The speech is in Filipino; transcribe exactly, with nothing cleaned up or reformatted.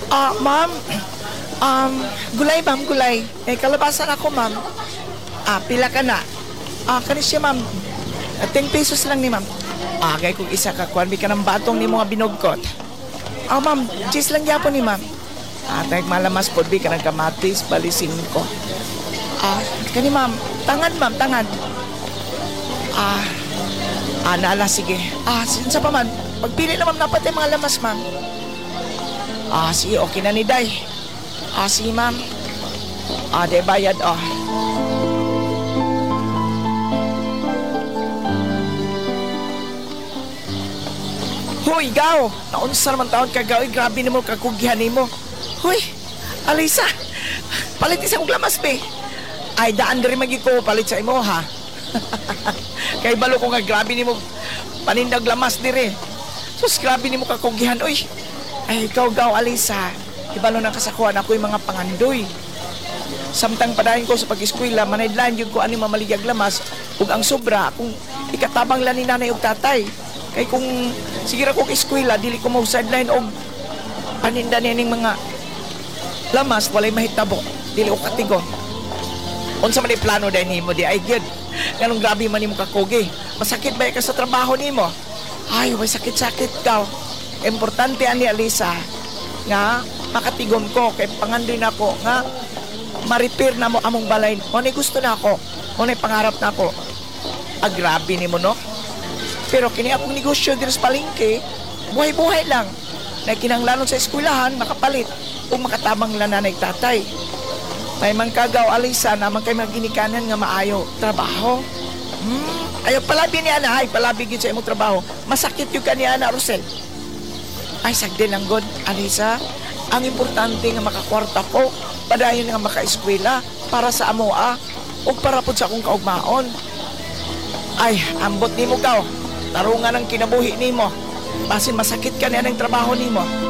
Ah, ma'am. Um, gulay, ma'am, gulay. Eh, kalabasan ako, ma'am. Ah, pila ka na. Ah, kanis siya, ma'am. Ah, ten pesos lang ni ma'am. Ah, kaya kung isa ka, kuwan, ka ng batong ni mga binugkot. Ah, ma'am, cheese lang yapon ni ma'am. Ah, tayo malamas po, di ka ng kamatis, balisin ko. Ah, kani ma'am, tangad, ma'am, tangad. Ah, ah, naala, sige. Ah, sinsa pa man, magpili na ma'am, dapat yung mga lamas, ma'am. Ah, sige, okay na ni Day. Ah, sige, ma'am. Ah, de bayad, ah. Hoy, gaw! Naunsa naman taon ka, gaw. Grabe na mo, kakugihan ni mo. Hoy, Alisa, palit isang glamas, be. Ay, daan rin magi ko, palit sa imo, ha? Kay balo ko nga, grabe ni mo, panindag lamas dire. Sus, grabe ni mo kakugihan, uy. Ay, ikaw, gaw, Alisa. Ibalo na kasakuan ako yung mga pangandoy. Samtang padahin ko sa pag-eskwela, manaylan yung ko ano yung mamaligag lamas, ug ang sobra, kung ikatabang lang ni nanay ug tatay. Kay kung sige ra kong eskwela, dili ko mo sideline og paninda nining mga lamas, walay mahitabo, dili ko katigo. Unsa man ay plano dahil nimo di ay good. Ganong grabe man nimo kakugi. Masakit ba ka sa trabaho nimo? Ay, way sakit-sakit daw. Importante ani Alisa nga makatigom ko kay pangandoy na ko nga ma-repair na mo among balay. Mo ni gusto na ako. Mo ni pangarap na ako. Ah, grabe nimo no. Pero kini akong negosyo diri sa palengke, buhay-buhay lang. Na kinahanglanon sa eskwelahan, makapalit o makatabang lang nanay tatay. May mangkagaw Alisa naman kay mga ginikanan nga maayo trabaho. Hmm, ayaw palabi ni Ana, ay palabi gid sa imong trabaho. Masakit yung kaniya Ana Rosel. Ay sagdi lang god Alisa. Ang importante nga makakwarta ko, padayon nga maka-eskwela para sa amoa o para pud sa akong kaugmaon. Ay, ambot nimo gaw. Tarungan ang kinabuhi nimo. Basin masakit ka niya ng trabaho nimo.